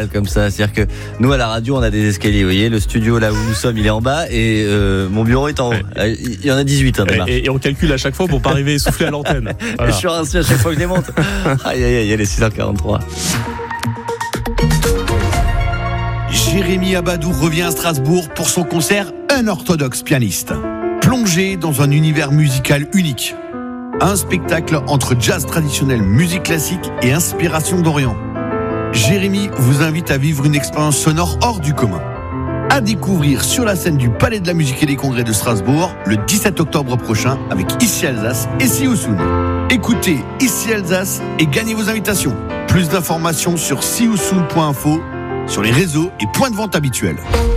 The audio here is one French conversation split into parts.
mal comme ça. C'est-à-dire que nous à la radio on a des escaliers, vous voyez, le studio là où nous sommes il est en bas et mon bureau est en haut. Il y en a 18 des marches. Et on calcule à chaque fois pour pas arriver essoufflé à l'antenne. Voilà. Je suis rincé à chaque fois que je les monte. Aïe aïe aïe, il est 6h43. Jérémy Abadou revient à Strasbourg pour son concert Un orthodoxe pianiste. Plongé dans un univers musical unique. Un spectacle entre jazz traditionnel, musique classique et inspiration d'Orient. Jérémy vous invite à vivre une expérience sonore hors du commun. À découvrir sur la scène du Palais de la Musique et des Congrès de Strasbourg le 17 octobre prochain avec Ici Alsace et Sioussoun. Écoutez Ici Alsace et gagnez vos invitations. Plus d'informations sur sioussoun.info, sur les réseaux et points de vente habituels.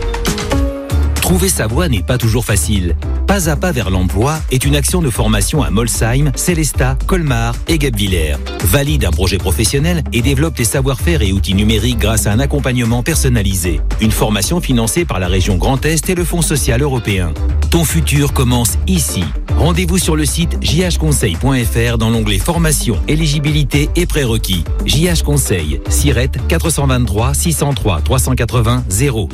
Trouver sa voie n'est pas toujours facile. Pas à pas vers l'emploi est une action de formation à Molsheim, Célestat, Colmar et Guebwiller. Valide un projet professionnel et développe tes savoir-faire et outils numériques grâce à un accompagnement personnalisé. Une formation financée par la région Grand Est et le Fonds social européen. Ton futur commence ici. Rendez-vous sur le site jhconseil.fr dans l'onglet formation, éligibilité et prérequis. JH Conseil, SIRET 423 603 380 000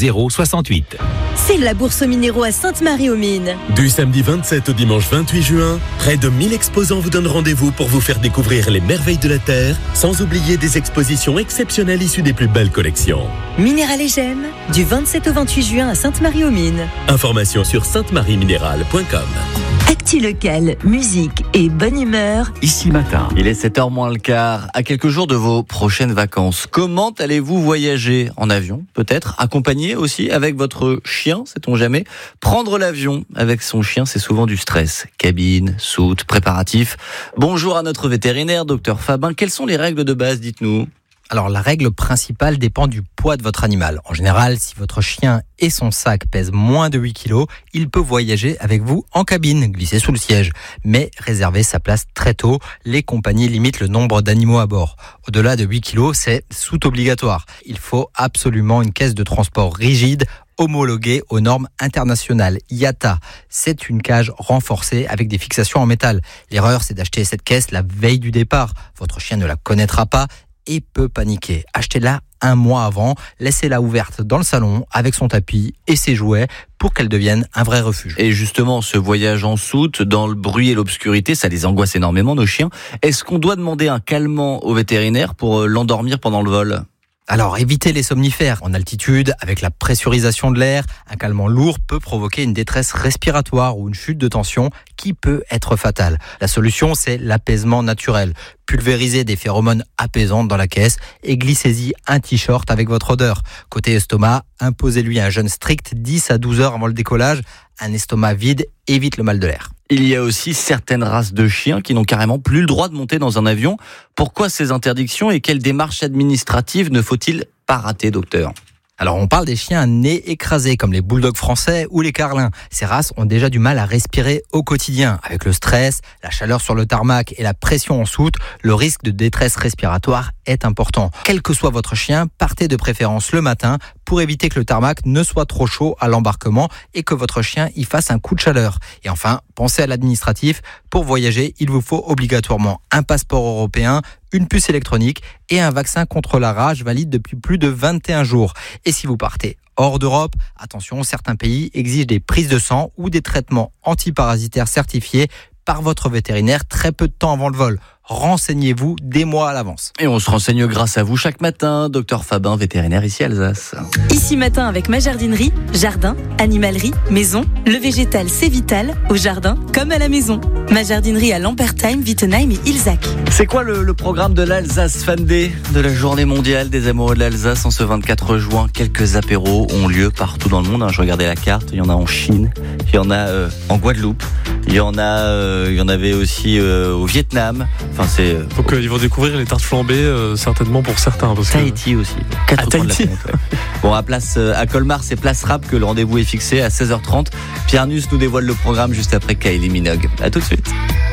68. C'est la bourse aux minéraux à Sainte-Marie-aux-Mines. Du samedi 27 au dimanche 28 juin, près de 1000 exposants vous donnent rendez-vous pour vous faire découvrir les merveilles de la Terre, sans oublier des expositions exceptionnelles issues des plus belles collections. Minéral et Gemmes, du 27 au 28 juin à Sainte-Marie-aux-Mines. Information sur saintemarieminéral.com. Actu local, musique et bonne humeur. Ici Matin. Il est 7h moins le quart. À quelques jours de vos prochaines vacances, comment allez-vous voyager? En avion, peut-être? Accompagné aussi avec votre chien, sait-on jamais? Prendre l'avion avec son chien, c'est souvent du stress. Cabine, soute, préparatifs. Bonjour à notre vétérinaire, docteur Fabin. Quelles sont les règles de base, dites-nous? Alors la règle principale dépend du poids de votre animal. En général, si votre chien et son sac pèsent moins de 8 kg, il peut voyager avec vous en cabine, glisser sous le siège. Mais réservez sa place très tôt. Les compagnies limitent le nombre d'animaux à bord. Au-delà de 8 kg, c'est soute obligatoire. Il faut absolument une caisse de transport rigide, homologuée aux normes internationales IATA. C'est une cage renforcée avec des fixations en métal. L'erreur, c'est d'acheter cette caisse la veille du départ. Votre chien ne la connaîtra pas et peut paniquer. Achetez-la un mois avant, laissez-la ouverte dans le salon avec son tapis et ses jouets pour qu'elle devienne un vrai refuge. Et justement, ce voyage en soute, dans le bruit et l'obscurité, ça les angoisse énormément, nos chiens. Est-ce qu'on doit demander un calmant au vétérinaire pour l'endormir pendant le vol ? Alors, évitez les somnifères. En altitude, avec la pressurisation de l'air, un calmant lourd peut provoquer une détresse respiratoire ou une chute de tension qui peut être fatale. La solution, c'est l'apaisement naturel. Pulvérisez des phéromones apaisantes dans la caisse et glissez-y un t-shirt avec votre odeur. Côté estomac, imposez-lui un jeûne strict 10 à 12 heures avant le décollage. Un estomac vide évite le mal de l'air. Il y a aussi certaines races de chiens qui n'ont carrément plus le droit de monter dans un avion. Pourquoi ces interdictions et quelles démarches administratives ne faut-il pas rater, docteur ? Alors on parle des chiens à nez écrasé comme les bulldogs français ou les carlins. Ces races ont déjà du mal à respirer au quotidien. Avec le stress, la chaleur sur le tarmac et la pression en soute, le risque de détresse respiratoire est important. Quel que soit votre chien, partez de préférence le matin pour éviter que le tarmac ne soit trop chaud à l'embarquement et que votre chien y fasse un coup de chaleur. Et enfin, pensez à l'administratif. Pour voyager, il vous faut obligatoirement un passeport européen, une puce électronique et un vaccin contre la rage valide depuis plus de 21 jours. Et si vous partez hors d'Europe, attention, certains pays exigent des prises de sang ou des traitements antiparasitaires certifiés par votre vétérinaire très peu de temps avant le vol. Renseignez-vous des mois à l'avance. Et on se renseigne grâce à vous chaque matin, docteur Fabin, vétérinaire ici Alsace. Ici Matin avec ma jardinerie, jardin, animalerie, maison. Le végétal, c'est vital, au jardin comme à la maison. Ma jardinerie à Lampertheim, Wittenheim et Ilzac. C'est quoi le programme de l'Alsace Fan Day, de la journée mondiale des amoureux de l'Alsace en ce 24 juin? Quelques apéros ont lieu partout dans le monde. Je regardais la carte, il y en a en Chine, il y en a en Guadeloupe, il y en avait aussi au Vietnam. Donc ils vont découvrir les tartes flambées certainement pour certains. Parce Tahiti aussi. À Tahiti. Bon, à Colmar, c'est Place Rap que le rendez-vous est fixé à 16h30. Pierre Nuss nous dévoile le programme juste après Kylie Minogue. À tout de suite.